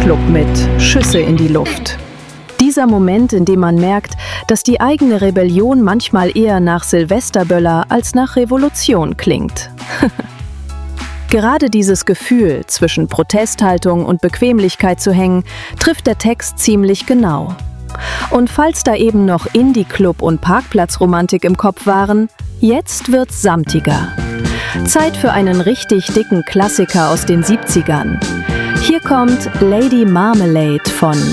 Club mit Schüsse in die Luft. Dieser Moment, in dem man merkt, dass die eigene Rebellion manchmal eher nach Silvesterböller als nach Revolution klingt. Gerade dieses Gefühl, zwischen Protesthaltung und Bequemlichkeit zu hängen, trifft der Text ziemlich genau. Und falls da eben noch Indie-Club und Parkplatzromantik im Kopf waren, jetzt wird's samtiger. Zeit für einen richtig dicken Klassiker aus den 70ern. Hier kommt Lady Marmalade von